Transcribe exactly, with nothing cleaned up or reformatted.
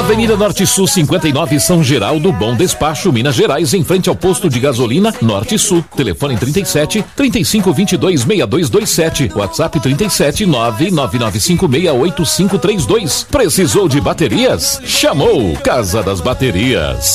Avenida Norte Sul cinquenta e nove, São Geraldo, Bom Despacho, Minas Gerais, em frente ao posto de gasolina Norte Sul. Telefone trinta e sete, trinta e cinco, vinte e dois, sessenta e dois vinte e sete. WhatsApp trinta e sete, nove nove nove cinco seis oito cinco três dois. Precisou de baterias? Chamou Casa das Baterias.